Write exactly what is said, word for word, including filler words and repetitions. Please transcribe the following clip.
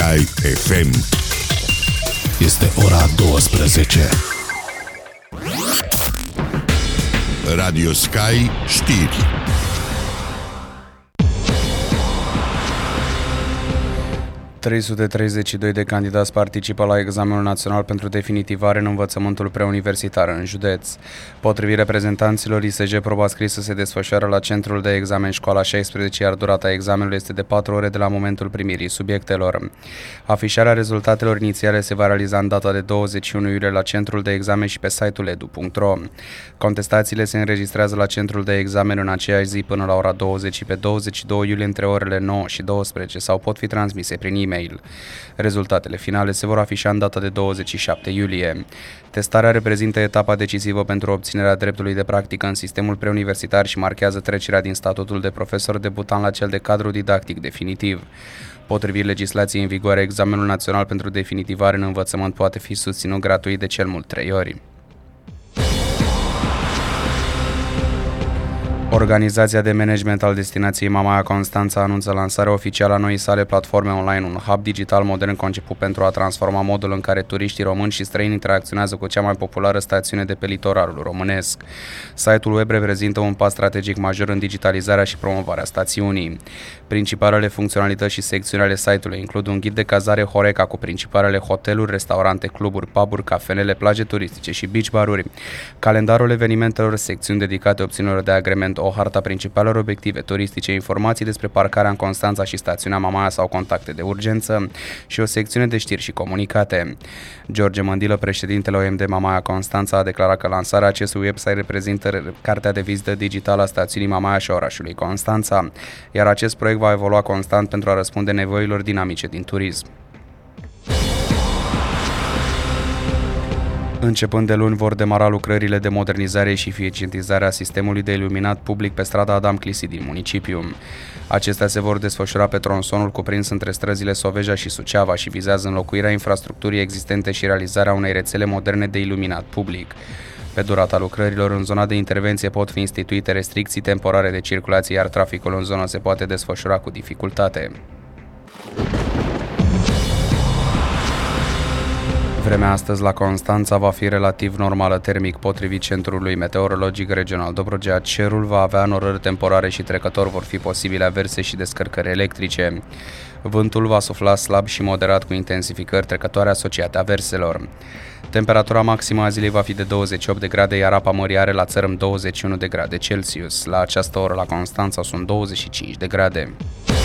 Sky F M. Este ora douăsprezece. Radio Sky știri. trei sute treizeci și doi de candidați participă la examenul național pentru definitivare în învățământul preuniversitar în județ. Potrivit reprezentanților I S J, proba scrisă se desfășoară la centrul de examen Școala șaisprezece, iar durata examenului este de patru ore de la momentul primirii subiectelor. Afișarea rezultatelor inițiale se va realiza în data de douăzeci și unu iulie la centrul de examen și pe site-ul edu punct ro. Contestațiile se înregistrează la centrul de examen în aceeași zi până la ora douăzeci și pe douăzeci și doi iulie între orele nouă și douăsprezece sau pot fi transmise prin e-mail. Rezultatele finale se vor afișa în data de douăzeci și șapte iulie. Testarea reprezintă etapa decisivă pentru obținerea dreptului de practică în sistemul preuniversitar și marchează trecerea din statutul de profesor debutant la cel de cadru didactic definitiv. Potrivit legislației în vigoare, examenul național pentru definitivare în învățământ poate fi susținut gratuit de cel mult trei ori. Organizația de management al destinației Mamaia Constanța anunță lansarea oficială a noii sale platforme online, un hub digital modern conceput pentru a transforma modul în care turiștii români și străini interacționează cu cea mai populară stațiune de pe litoralul românesc. Site-ul web reprezintă un pas strategic major în digitalizarea și promovarea stațiunii. Principalele funcționalități și secțiuni ale site-ului includ un ghid de cazare Horeca cu principalele hoteluri, restaurante, cluburi, puburi, cafenele, plaje turistice și beach baruri, calendarul evenimentelor, secțiuni dedicate opțiunilor de agrement, o harta principalelor obiective turistice, informații despre parcarea în Constanța și stațiunea Mamaia sau contacte de urgență și o secțiune de știri și comunicate. George Mândilă, președintele O M D Mamaia Constanța, a declarat că lansarea acestui website reprezintă cartea de vizită digitală a stațiunii Mamaia și a orașului Constanța, iar acest proiect va evolua constant pentru a răspunde nevoilor dinamice din turism. Începând de luni vor demara lucrările de modernizare și eficientizare a sistemului de iluminat public pe strada Adam Clisi din municipiu. Acestea se vor desfășura pe tronsonul cuprins între străzile Soveja și Suceava și vizează înlocuirea infrastructurii existente și realizarea unei rețele moderne de iluminat public. Pe durata lucrărilor, în zona de intervenție pot fi instituite restricții temporare de circulație, iar traficul în zonă se poate desfășura cu dificultate. Vremea astăzi la Constanța va fi relativ normală termic. Potrivit Centrului Meteorologic Regional Dobrogea, cerul va avea norări temporare și trecător, vor fi posibile averse și descărcări electrice. Vântul va sufla slab și moderat cu intensificări trecătoare asociate averselor. Temperatura maximă a zilei va fi de douăzeci și opt de grade, iar apa mării are la țărm douăzeci și unu de grade Celsius. La această oră la Constanța sunt douăzeci și cinci de grade.